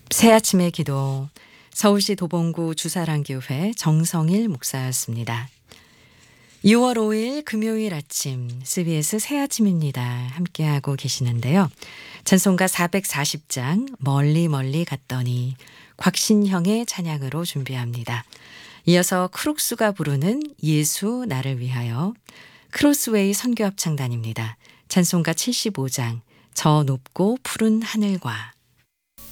새아침의 기도. 서울시 도봉구 주사랑교회 정성일 목사였습니다. 6월 5일 금요일 아침 CBS 새아침입니다. 함께하고 계시는데요. 찬송가 440장 멀리 멀리 갔더니 곽신형의 찬양으로 준비합니다. 이어서 크룩스가 부르는 예수 나를 위하여, 크로스웨이 선교합창단입니다. 찬송가 75장 저 높고 푸른 하늘과.